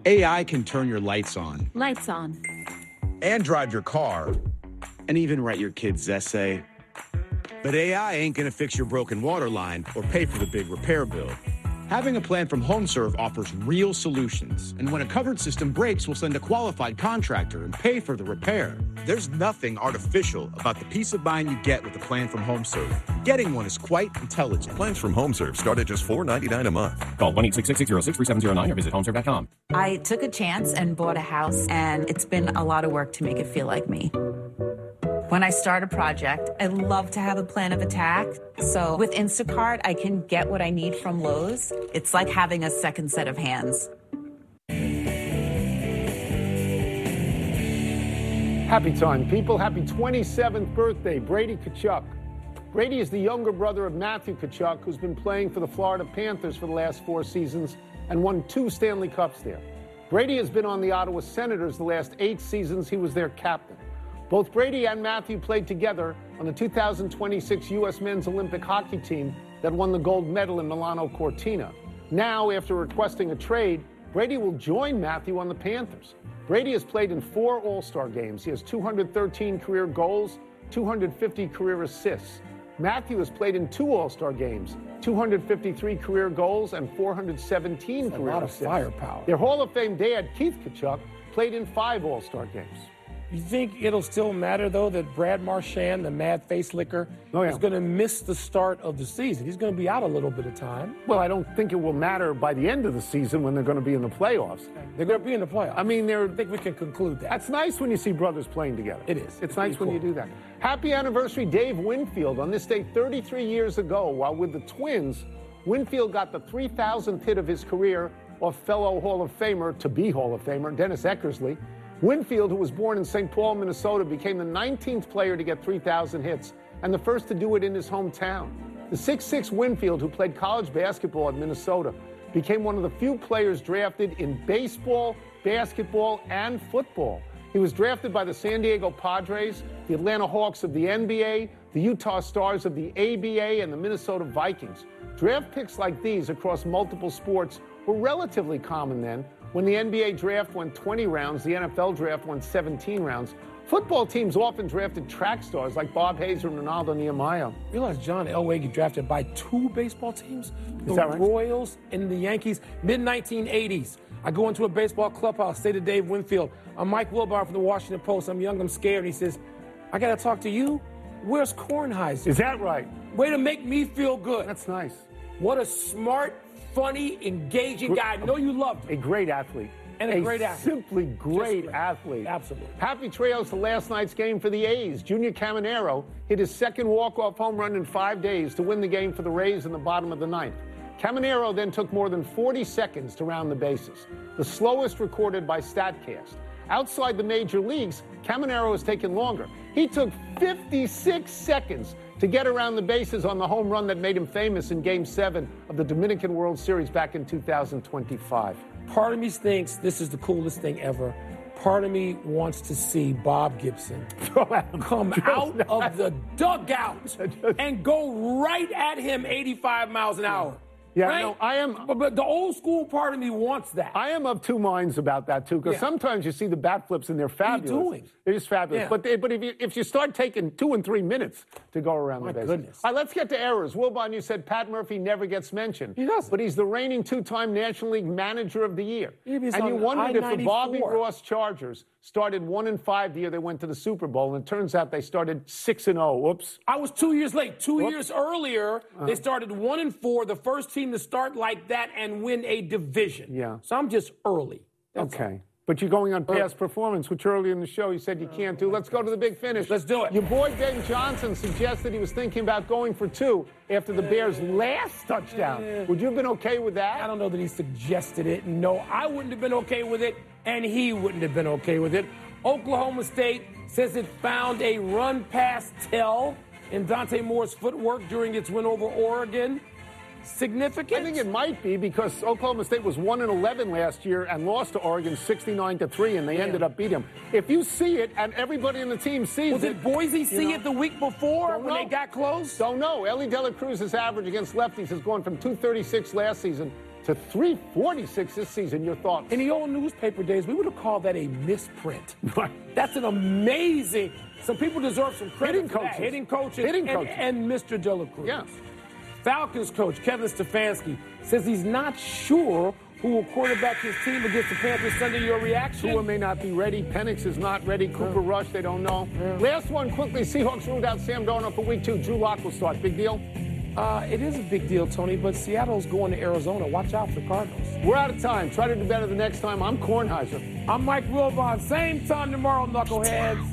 AI can turn your lights on. Lights on. And drive your car. And even write your kid's essay. But AI ain't gonna fix your broken water line or pay for the big repair bill. Having a plan from HomeServe offers real solutions. And when a covered system breaks, we'll send a qualified contractor and pay for the repair. There's nothing artificial about the peace of mind you get with a plan from HomeServe. Getting one is quite intelligent. Plans from HomeServe start at just $4.99 a month. Call 1-866-606-3709 or visit homeserve.com. I took a chance and bought a house, and it's been a lot of work to make it feel like me. When I start a project, I love to have a plan of attack. So with Instacart, I can get what I need from Lowe's. It's like having a second set of hands. Happy time, people. Happy 27th birthday, Brady Tkachuk. Brady is the younger brother of Matthew Tkachuk, who's been playing for the Florida Panthers for the last 4 seasons and won 2 Stanley Cups there. Brady has been on the Ottawa Senators the last 8 seasons. He was their captain. Both Brady and Matthew played together on the 2026 U.S. men's Olympic hockey team that won the gold medal in Milano Cortina. Now, after requesting a trade, Brady will join Matthew on the Panthers. Brady has played in 4 All-Star games. He has 213 career goals, 250 career assists. Matthew has played in 2 All-Star games, 253 career goals, and 417 career assists. A lot of firepower. Their Hall of Fame dad, Keith Tkachuk, played in 5 All-Star games. You think it'll still matter, though, that Brad Marchand, the mad face licker, is going to miss the start of the season? He's going to be out a little bit of time. Well, I don't think it will matter by the end of the season when they're going to be in the playoffs. They're going to be in the playoffs. I mean, I think we can conclude that. That's nice when you see brothers playing together. It is. It's nice when you do that. Happy anniversary, Dave Winfield. On this day 33 years ago, while with the Twins, Winfield got the 3,000th hit of his career off fellow Hall of Famer, to-be Hall of Famer, Dennis Eckersley. Winfield, who was born in St. Paul, Minnesota, became the 19th player to get 3,000 hits and the first to do it in his hometown. The 6'6" Winfield, who played college basketball at Minnesota, became one of the few players drafted in baseball, basketball, and football. He was drafted by the San Diego Padres, the Atlanta Hawks of the NBA, the Utah Stars of the ABA, and the Minnesota Vikings. Draft picks like these across multiple sports were relatively common then. When the NBA draft went 20 rounds, the NFL draft went 17 rounds. Football teams often drafted track stars like Bob Hayes and Ronaldo Nehemiah. You realize John Elway get drafted by 2 baseball teams? Is that right? The Royals and the Yankees, mid-1980s. I go into a baseball clubhouse, say to Dave Winfield, I'm Mike Wilbon from the Washington Post. I'm young, I'm scared. And he says, I got to talk to you? Where's Kornheiser? Is that right? Way to make me feel good. That's nice. What a smart, funny, engaging guy. I know you loved him. A great athlete. And a great athlete. Simply great athlete. Absolutely. Happy trails to last night's game for the A's. Junior Caminero hit his second walk-off home run in 5 days to win the game for the Rays in the bottom of the 9th. Caminero then took more than 40 seconds to round the bases, the slowest recorded by StatCast. Outside the major leagues, Caminero has taken longer. He took 56 seconds to get around the bases on the home run that made him famous in Game 7 of the Dominican World Series back in 2025. Part of me thinks this is the coolest thing ever. Part of me wants to see Bob Gibson come out of the dugout and go right at him 85 miles an hour. Yeah, right? no, I am. But the old school part of me wants that. I am of 2 minds about that, too, because sometimes you see the bat flips and they're fabulous. What are you doing? They're just fabulous. Yeah. But if you start taking 2 and 3 minutes to go around the base. Goodness. All right, let's get to errors. Wilbon, you said Pat Murphy never gets mentioned. He doesn't. But he's the reigning 2-time National League Manager of the Year. Yeah, and you wondered if the Bobby I-94. Ross Chargers started 1-5 the year they went to the Super Bowl, and it turns out they started 6-0. Whoops. I was 2 years late. 2 years earlier, they started 1-4, the first team to start like that and win a division. Yeah. So I'm just early. That's Okay. But you're going on past performance, which earlier in the show you said you can't do. Let's go to the big finish. Let's do it. Your boy Ben Johnson suggested he was thinking about going for 2 after the Bears' last touchdown. Would you have been okay with that? I don't know that he suggested it. No, I wouldn't have been okay with it, and he wouldn't have been okay with it. Oklahoma State says it found a run-pass tell in Dante Moore's footwork during its win over Oregon. Significant? I think it might be because Oklahoma State was 1-11 last year and lost to Oregon 69-3, and they ended up beating them. If you see it and everybody in the team sees Well, did Boise see it the week before when they got close? Don't know. Ellie De La Cruz's average against lefties has gone from 236 last season to 346 this season. Your thoughts? In the old newspaper days, we would have called that a misprint. That's an amazing. Some people deserve some credit for that. Hitting coaches. And Mr. De La Cruz. Yes. Falcons coach Kevin Stefanski says he's not sure who will quarterback his team against the Panthers Sunday. Your reaction? Tua may not be ready. Penix is not ready. Cooper Rush, they don't know. Last one quickly. Seahawks ruled out Sam Darnold for week 2. Drew Lock will start. Big deal? It is a big deal, Tony, but Seattle's going to Arizona. Watch out for the Cardinals. We're out of time. Try to do better the next time. I'm Kornheiser. I'm Mike Wilbon. Same time tomorrow, knuckleheads.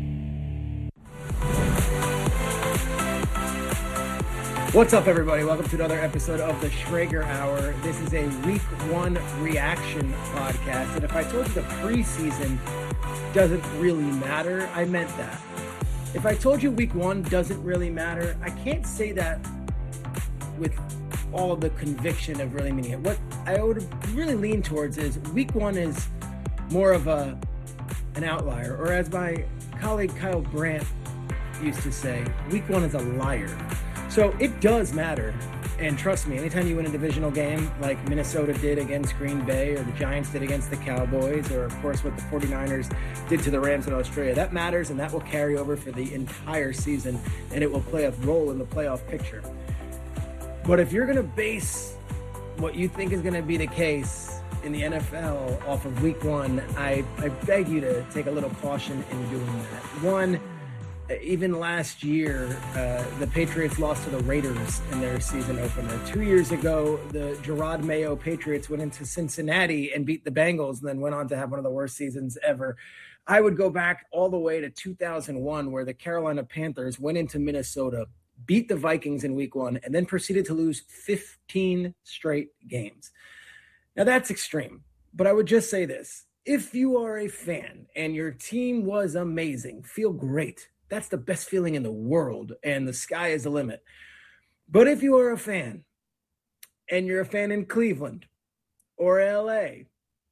What's up, everybody? Welcome to another episode of the Schrager Hour. This is a Week 1 reaction podcast, and if I told you the preseason doesn't really matter, I meant that. If I told you Week 1 doesn't really matter, I can't say that with all of the conviction of really meaning it. What I would really lean towards is Week 1 is more of an outlier, or as my colleague Kyle Brandt used to say, Week 1 is a liar. So it does matter, and trust me, anytime you win a divisional game like Minnesota did against Green Bay, or the Giants did against the Cowboys, or of course what the 49ers did to the Rams in Australia, that matters, and that will carry over for the entire season, and it will play a role in the playoff picture. But if you're going to base what you think is going to be the case in the NFL off of Week 1, I beg you to take a little caution in doing that. One, even last year, the Patriots lost to the Raiders in their season opener. 2 years ago, the Gerard Mayo Patriots went into Cincinnati and beat the Bengals and then went on to have one of the worst seasons ever. I would go back all the way to 2001, where the Carolina Panthers went into Minnesota, beat the Vikings in Week 1, and then proceeded to lose 15 straight games. Now, that's extreme, but I would just say this. If you are a fan and your team was amazing, feel great. That's the best feeling in the world, and the sky is the limit. But if you are a fan, and you're a fan in Cleveland, or LA,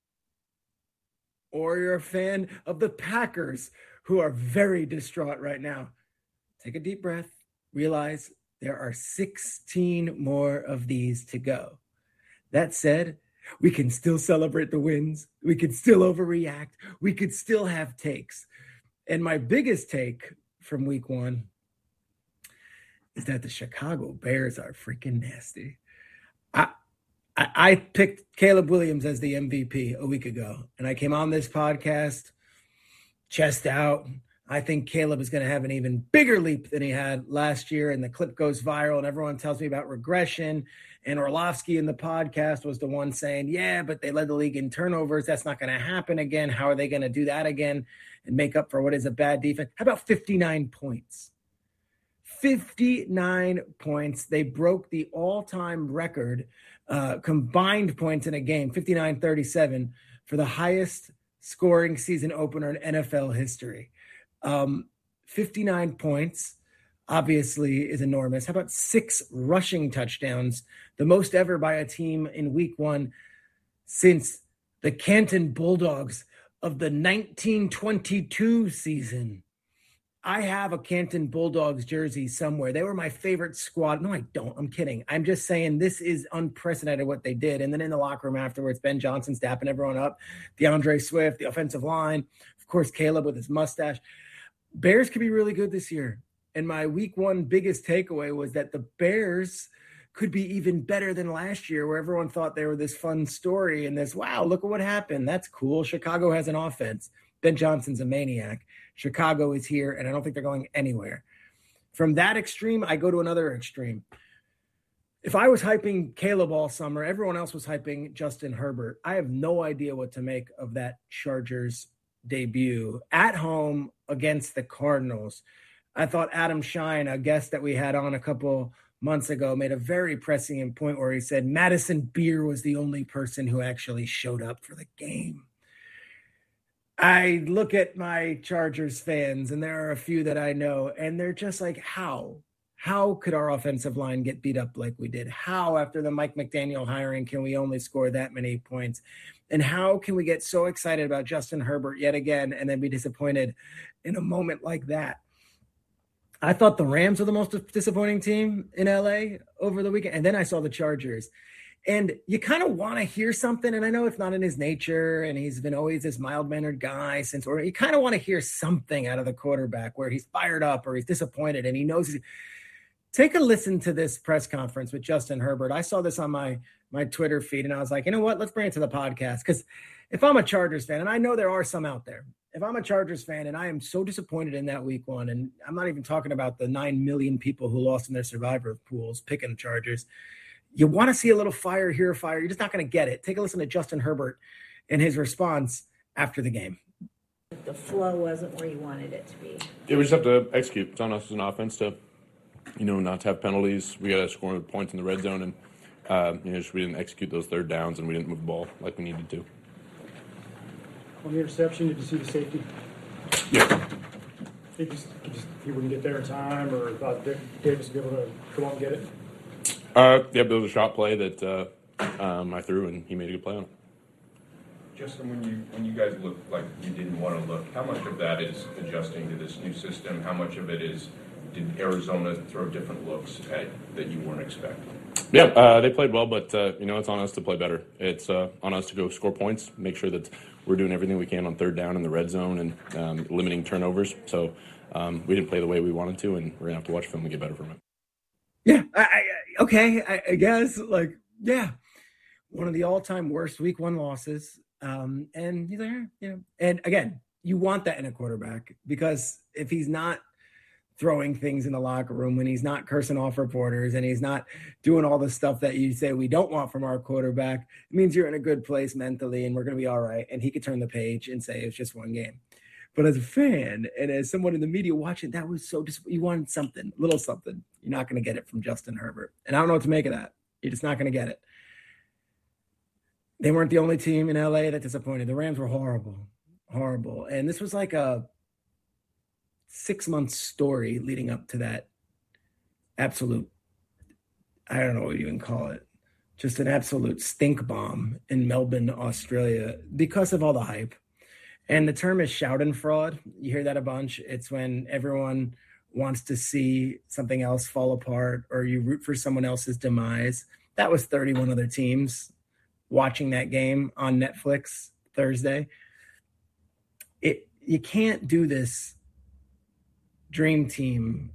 or you're a fan of the Packers, who are very distraught right now, take a deep breath, realize there are 16 more of these to go. That said, we can still celebrate the wins. We could still overreact. We could still have takes. And my biggest take from Week 1 is that the Chicago Bears are freaking nasty. I picked Caleb Williams as the MVP a week ago, and I came on this podcast chest out. I think Caleb is going to have an even bigger leap than he had last year, and the clip goes viral, and everyone tells me about regression. And Orlovsky in the podcast was the one saying, yeah, but they led the league in turnovers. That's not going to happen again. How are they going to do that again and make up for what is a bad defense? How about 59 points? 59 points. They broke the all-time record combined points in a game, 59-37, for the highest scoring season opener in NFL history. 59 points. Obviously is enormous. How about 6 rushing touchdowns, the most ever by a team in Week 1 since the Canton Bulldogs of the 1922 season. I have a Canton Bulldogs jersey somewhere. They were my favorite squad. No, I don't. I'm kidding. I'm just saying this is unprecedented what they did. And then in the locker room afterwards, Ben Johnson's dapping everyone up. DeAndre Swift, the offensive line. Of course, Caleb with his mustache. Bears could be really good this year. And my Week 1 biggest takeaway was that the Bears could be even better than last year, where everyone thought they were this fun story and this, wow, look at what happened. That's cool. Chicago has an offense. Ben Johnson's a maniac. Chicago is here, and I don't think they're going anywhere. From that extreme, I go to another extreme. If I was hyping Caleb all summer, everyone else was hyping Justin Herbert. I have no idea what to make of that Chargers debut at home against the Cardinals. I thought Adam Shine, a guest that we had on a couple months ago, made a very prescient point where he said Madison Beer was the only person who actually showed up for the game. I look at my Chargers fans, and there are a few that I know, and they're just like, how? How could our offensive line get beat up like we did? How, after the Mike McDaniel hiring, can we only score that many points? And how can we get so excited about Justin Herbert yet again and then be disappointed in a moment like that? I thought the Rams were the most disappointing team in LA over the weekend. And then I saw the Chargers. And you kind of want to hear something. And I know it's not in his nature, and he's been always this mild-mannered guy or you kind of want to hear something out of the quarterback where he's fired up or he's disappointed and he knows. Take a listen to this press conference with Justin Herbert. I saw this on my Twitter feed, and I was like, you know what? Let's bring it to the podcast. Because if I'm a Chargers fan, and I know there are some out there, if I'm a Chargers fan and I am so disappointed in that week one, and I'm not even talking about the 9 million people who lost in their survivor pools picking the Chargers, you want to see a little fire here, fire. You're just not going to get it. Take a listen to Justin Herbert and his response after the game. The flow wasn't where you wanted it to be. Yeah, we just have to execute. It's on us as an offense to, not to have penalties. We got to score points in the red zone, and we didn't execute those third downs, and we didn't move the ball like we needed to. On the interception, did you see the safety? Yeah. He wouldn't get there in time, or thought Davis would be able to come up and get it? There was a shot play that I threw, and he made a good play on it. Justin, when you guys looked like you didn't want to look, how much of that is adjusting to this new system? How much of it is did Arizona throw different looks that you weren't expecting? Yeah, they played well, but it's on us to play better. It's on us to go score points, make sure that we're doing everything we can on third down in the red zone and limiting turnovers. So we didn't play the way we wanted to, and we're gonna have to watch film and get better from it. Yeah, I guess, one of the all-time worst week one losses. And he's like, and again, you want that in a quarterback, because if he's not throwing things in the locker room, when he's not cursing off reporters and he's not doing all the stuff that you say we don't want from our quarterback, it means you're in a good place mentally and we're going to be all right. And he could turn the page and say it's just one game. But as a fan and as someone in the media watching, that was so you wanted something, little something. You're not going to get it from Justin Herbert. And I don't know what to make of that. You're just not going to get it. They weren't the only team in LA that disappointed. The Rams were horrible. And this was like a 6-month story leading up to that absolute, I don't know what you even call it, just an absolute stink bomb in Melbourne, Australia, because of all the hype. And the term is schadenfreude. You hear that a bunch. It's when everyone wants to see something else fall apart, or you root for someone else's demise. That was 31 other teams watching that game on Netflix Thursday. You can't do this dream team.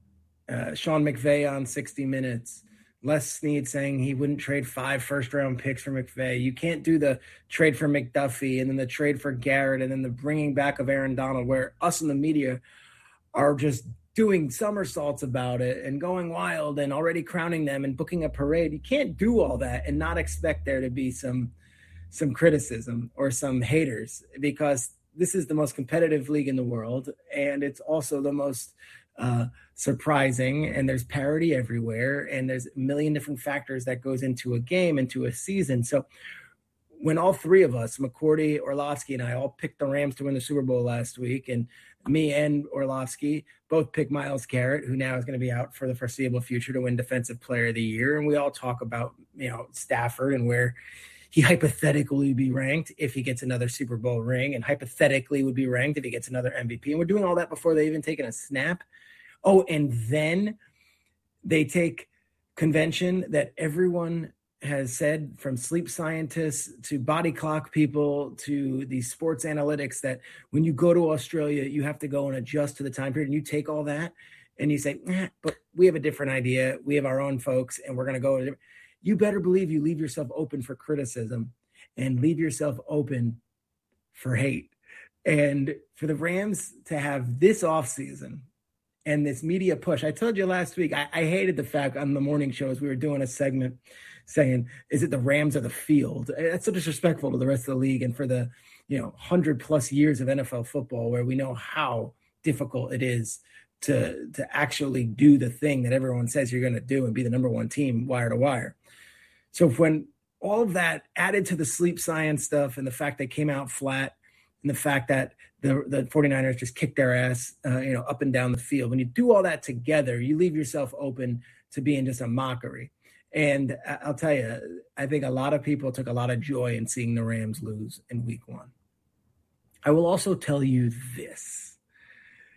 Sean McVay on 60 Minutes. Les Snead saying he wouldn't trade 5 first-round picks for McVay. You can't do the trade for McDuffie and then the trade for Garrett and then the bringing back of Aaron Donald, where us in the media are just doing somersaults about it and going wild and already crowning them and booking a parade. You can't do all that and not expect there to be some criticism or some haters, because this is the most competitive league in the world, and it's also the most surprising, and there's parity everywhere, and there's a million different factors that goes into a game, into a season. So when all three of us, McCourty, Orlovsky, and I all picked the Rams to win the Super Bowl last week, and me and Orlovsky both picked Myles Garrett, who now is going to be out for the foreseeable future, to win Defensive Player of the Year. And we all talk about, Stafford and where he hypothetically would be ranked if he gets another Super Bowl ring, and hypothetically would be ranked if he gets another MVP. And we're doing all that before they even taken a snap. Oh, and then they take convention that everyone has said, from sleep scientists to body clock people to the sports analytics, that when you go to Australia, you have to go and adjust to the time period. And you take all that and you say, but we have a different idea. We have our own folks, and we're going to go. You better believe you leave yourself open for criticism and leave yourself open for hate. And for the Rams to have this offseason and this media push, I told you last week, I hated the fact on the morning shows we were doing a segment saying, is it the Rams or the field? That's so disrespectful to the rest of the league and for the 100+ years of NFL football, where we know how difficult it is to actually do the thing that everyone says you're going to do and be the number one team wire to wire. So when all of that added to the sleep science stuff and the fact they came out flat and the fact that the 49ers just kicked their ass, up and down the field, when you do all that together, you leave yourself open to being just a mockery. And I'll tell you, I think a lot of people took a lot of joy in seeing the Rams lose in week one. I will also tell you this.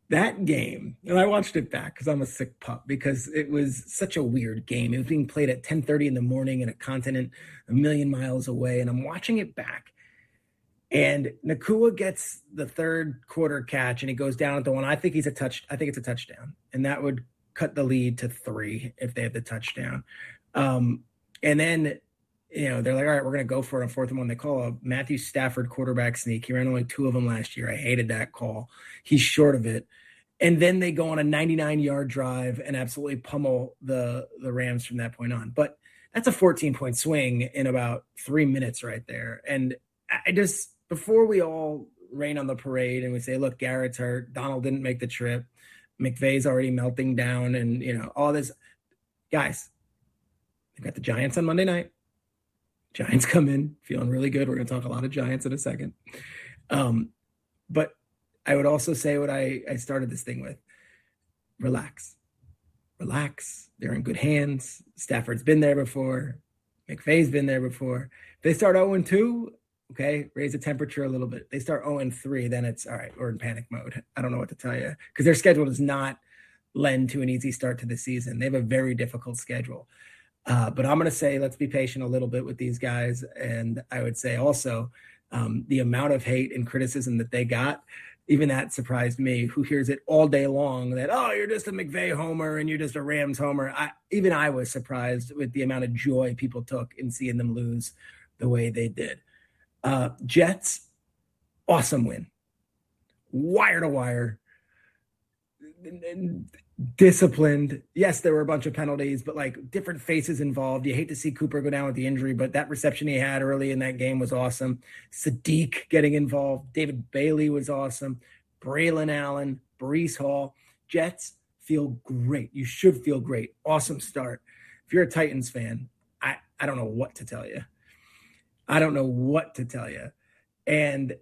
That game, and I watched it back because I'm a sick pup, because it was such a weird game. It was being played at 10:30 in the morning in a continent a million miles away, and I'm watching it back. And Nacua gets the third quarter catch, and he goes down at the one. I think it's a touchdown, and that would cut the lead to 3 if they had the touchdown. And then, they're like, all right, we're going to go for it on 4th and 1. They call a Matthew Stafford quarterback sneak. He ran only 2 of them last year. I hated that call. He's short of it. And then they go on a 99-yard drive and absolutely pummel the Rams from that point on. But that's a 14-point swing in about 3 minutes right there. And I just, before we all rain on the parade and we say, look, Garrett's hurt, Donald didn't make the trip, McVay's already melting down, and, all this. Guys, they've got the Giants on Monday night. Giants come in feeling really good. We're going to talk a lot of Giants in a second. But I would also say what I started this thing with. Relax. They're in good hands. Stafford's been there before. McVay's been there before. If they start 0-2, okay, raise the temperature a little bit. They start 0-3, then it's all right. We're in panic mode. I don't know what to tell you, because their schedule does not lend to an easy start to the season. They have a very difficult schedule. But I'm going to say let's be patient a little bit with these guys. And I would say also the amount of hate and criticism that they got, even that surprised me, who hears it all day long that, oh, you're just a McVay homer and you're just a Rams homer. I was surprised with the amount of joy people took in seeing them lose the way they did. Jets, awesome win. Wire to wire. Disciplined. Yes, there were a bunch of penalties, but like different faces involved. You hate to see Cooper go down with the injury, but that reception he had early in that game was awesome. Sadiq getting involved. David Bailey was awesome. Braylon Allen, Breece Hall. Jets feel great. You should feel great. Awesome start. If you're a Titans fan, I don't know what to tell you. And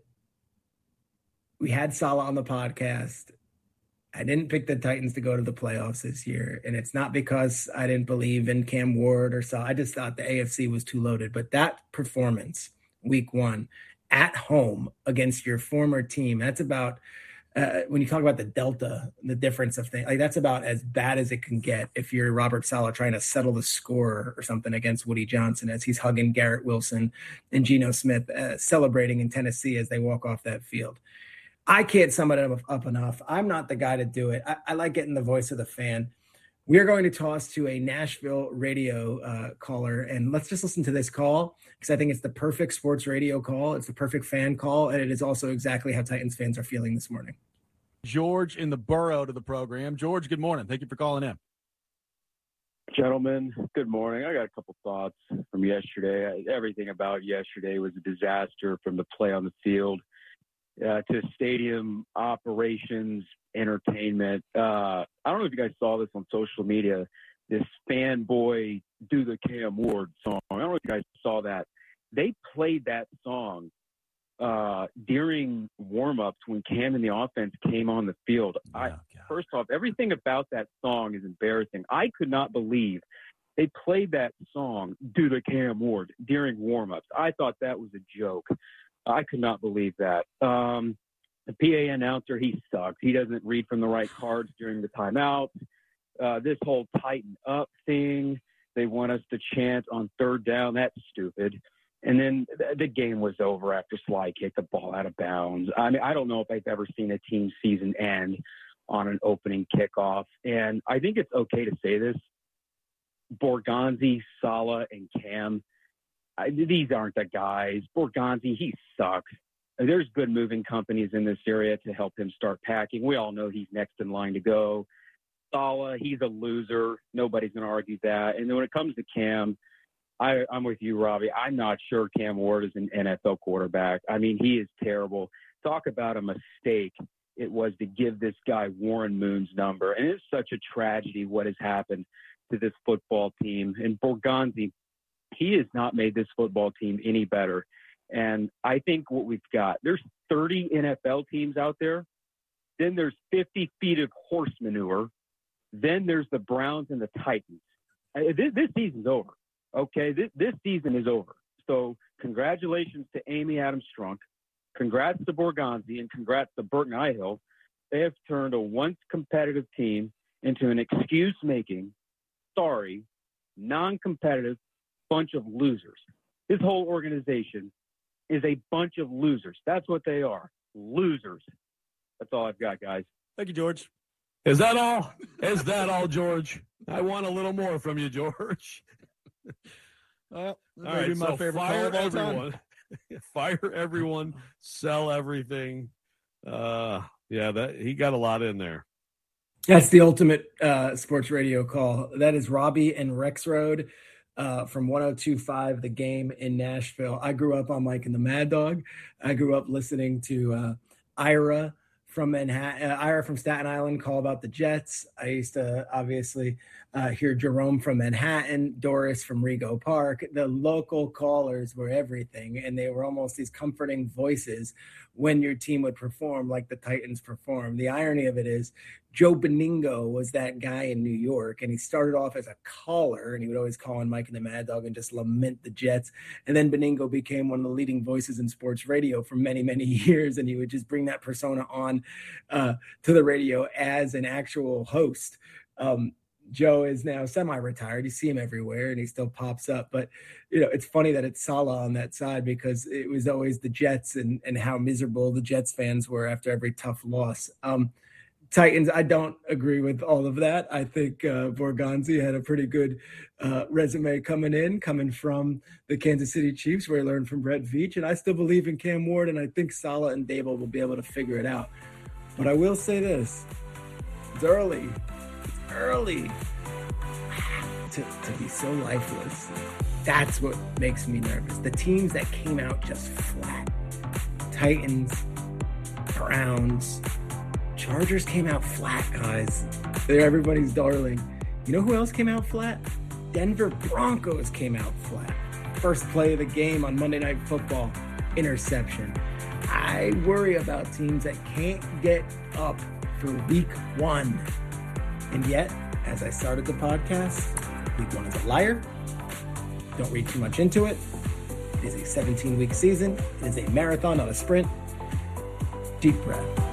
we had Salah on the podcast. I didn't pick the Titans to go to the playoffs this year, and it's not because I didn't believe in Cam Ward or Salah. I just thought the AFC was too loaded. But that performance, week 1, at home against your former team, that's about when you talk about the delta, the difference of things, like that's about as bad as it can get if you're Robert Saleh trying to settle the score or something against Woody Johnson as he's hugging Garrett Wilson and Geno Smith, celebrating in Tennessee as they walk off that field. I can't sum it up enough. I'm not the guy to do it. I like getting the voice of the fan. We are going to toss to a Nashville radio caller, and let's just listen to this call because I think it's the perfect sports radio call. It's the perfect fan call, and it is also exactly how Titans fans are feeling this morning. George in the borough to the program. George, good morning. Thank you for calling in. Gentlemen, good morning. I got a couple thoughts from yesterday. Everything about yesterday was a disaster, from the play on the field to stadium operations, entertainment. I don't know if you guys saw this on social media, this fanboy Do the Cam Ward song. I don't know if you guys saw that. They played that song during warm-ups when Cam and the offense came on the field. First off, everything about that song is embarrassing. I could not believe they played that song, Do the Cam Ward, during warm-ups. I thought that was a joke. I could not believe that. The PA announcer, he sucks. He doesn't read from the right cards during the timeout. This whole tighten up thing, they want us to chant on third down. That's stupid. And then the game was over after Sly kicked the ball out of bounds. I mean, I don't know if I've ever seen a team season end on an opening kickoff. And I think it's okay to say this. Borgonzi, Salah, and Cam, these aren't the guys. Borgonzi, he sucks. There's good moving companies in this area to help him start packing. We all know he's next in line to go. Salah, he's a loser. Nobody's going to argue that. And then when it comes to Cam, I'm with you, Robbie. I'm not sure Cam Ward is an NFL quarterback. I mean, he is terrible. Talk about a mistake it was to give this guy Warren Moon's number. And it's such a tragedy what has happened to this football team. And Borgonzi, he has not made this football team any better. And I think what we've got, there's 30 NFL teams out there. Then there's 50 feet of horse manure. Then there's the Browns and the Titans. This season's over. Okay, this season is over. So congratulations to Amy Adams Strunk. Congrats to Borgonzi, and congrats to Burton Ihill They have turned a once competitive team into an excuse-making, sorry, non-competitive bunch of losers. This whole organization is a bunch of losers. That's what they are, losers. That's all I've got, guys. Thank you, George. Is that all? Is that all, George? I want a little more from you, George. Well, all right, my favorite fire call of all everyone. Fire everyone, sell everything. Yeah, that he got a lot in there. That's the ultimate sports radio call. That is Robbie and Rexroad from 102.5 The Game in Nashville. I grew up on Mike and the Mad Dog. I grew up listening to Ira from Manhattan, Ira from Staten Island call about the Jets. I used to obviously hear Jerome from Manhattan, Doris from Rego Park. The local callers were everything, and they were almost these comforting voices when your team would perform like the Titans performed. The irony of it is Joe Beningo was that guy in New York, and he started off as a caller, and he would always call in Mike and the Mad Dog and just lament the Jets. And then Beningo became one of the leading voices in sports radio for many, many years, and he would just bring that persona on to the radio as an actual host. Joe is now semi-retired. You see him everywhere, and he still pops up. But, it's funny that it's Saleh on that side because it was always the Jets and how miserable the Jets fans were after every tough loss. Titans, I don't agree with all of that. I think Borgonzi had a pretty good resume coming from the Kansas City Chiefs, where he learned from Brett Veach. And I still believe in Cam Ward, and I think Saleh and Dable will be able to figure it out. But I will say this. It's early to be so lifeless. That's what makes me nervous. The teams that came out just flat. Titans, Browns, Chargers came out flat, guys. They're everybody's darling. You know who else came out flat? Denver Broncos came out flat. First play of the game on Monday Night Football, interception. I worry about teams that can't get up for week one. And yet, as I started the podcast, week one is a liar. Don't read too much into it. It is a 17-week season. It is a marathon, not a sprint. Deep breath.